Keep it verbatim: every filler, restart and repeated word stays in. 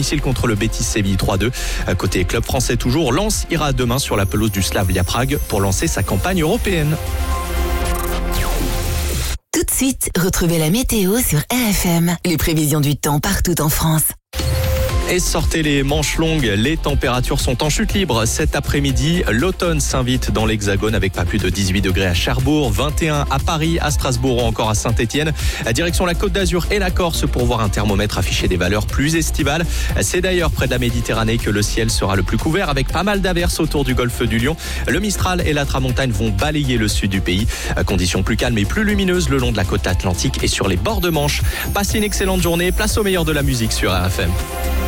domicile contre le Betis Séville trois deux. Côté club français toujours, Lens ira demain sur la pelouse du Slavia Prague pour lancer sa campagne européenne. Tout de suite, retrouvez la météo sur R F M. Les prévisions du temps partout en France. Et sortez les manches longues, les températures sont en chute libre. Cet après-midi, l'automne s'invite dans l'Hexagone avec pas plus de dix-huit degrés à Cherbourg, vingt et un à Paris, à Strasbourg ou encore à Saint-Étienne. Direction la Côte d'Azur et la Corse pour voir un thermomètre afficher des valeurs plus estivales. C'est d'ailleurs près de la Méditerranée que le ciel sera le plus couvert avec pas mal d'averses autour du golfe du Lion. Le Mistral et la Tramontane vont balayer le sud du pays. Conditions plus calmes et plus lumineuses le long de la côte atlantique et sur les bords de Manche. Passez une excellente journée, place au meilleur de la musique sur R F M.